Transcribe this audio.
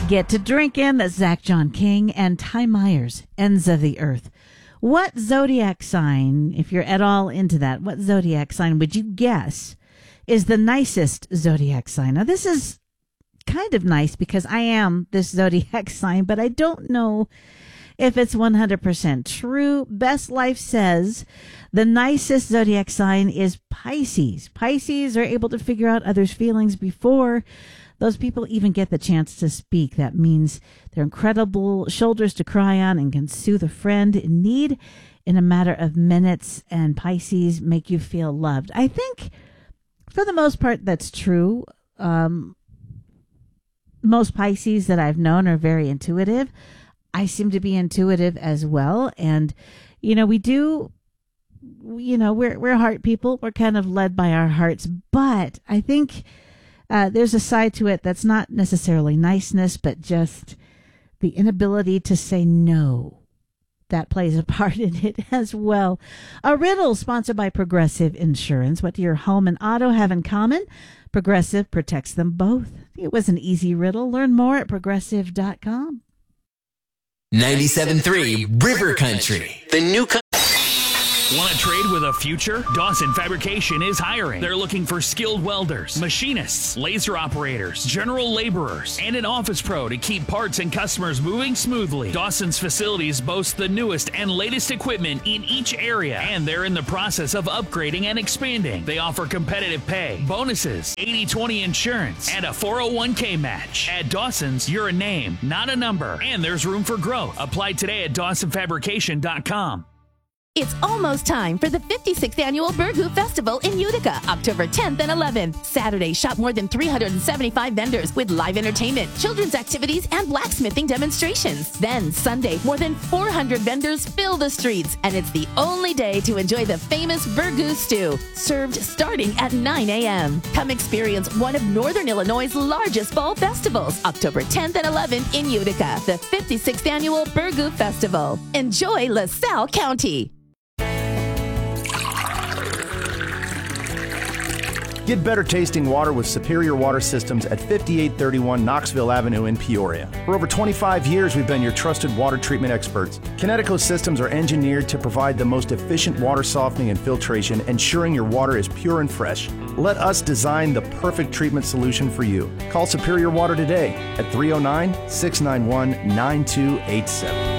Get to drinking. That's Zach John King and Ty Myers, Ends of the Earth. What zodiac sign, if you're at all into that, what zodiac sign would you guess is the nicest zodiac sign? Now, this is kind of nice because I am this zodiac sign, but I don't know if it's 100% true. Best Life says the nicest zodiac sign is Pisces. Pisces are able to figure out others' feelings before those people even get the chance to speak. That means they're incredible shoulders to cry on and can soothe a friend in need in a matter of minutes. And Pisces make you feel loved. I think for the most part, that's true. Most Pisces that I've known are very intuitive. I seem to be intuitive as well. And, we're heart people. We're kind of led by our hearts. But I think there's a side to it that's not necessarily niceness, but just the inability to say no. That plays a part in it as well. A riddle sponsored by Progressive Insurance. What do your home and auto have in common? Progressive protects them both. It was an easy riddle. Learn more at progressive.com. 97.3 River Country. The new country. Want to trade with a future? Dawson Fabrication is hiring. They're looking for skilled welders, machinists, laser operators, general laborers, and an office pro to keep parts and customers moving smoothly. Dawson's facilities boast the newest and latest equipment in each area, and they're in the process of upgrading and expanding. They offer competitive pay, bonuses, 80/20 insurance, and a 401k match. At Dawson's, you're a name, not a number, and there's room for growth. Apply today at DawsonFabrication.com. It's almost time for the 56th Annual Burgoo Festival in Utica, October 10th and 11th. Saturday, shop more than 375 vendors with live entertainment, children's activities, and blacksmithing demonstrations. Then Sunday, more than 400 vendors fill the streets, and it's the only day to enjoy the famous Burgoo stew, served starting at 9 a.m. Come experience one of Northern Illinois' largest fall festivals, October 10th and 11th in Utica, the 56th Annual Burgoo Festival. Enjoy LaSalle County. Get better tasting water with Superior Water Systems at 5831 Knoxville Avenue in Peoria. For over 25 years, we've been your trusted water treatment experts. Kinetico systems are engineered to provide the most efficient water softening and filtration, ensuring your water is pure and fresh. Let us design the perfect treatment solution for you. Call Superior Water today at 309-691-9287.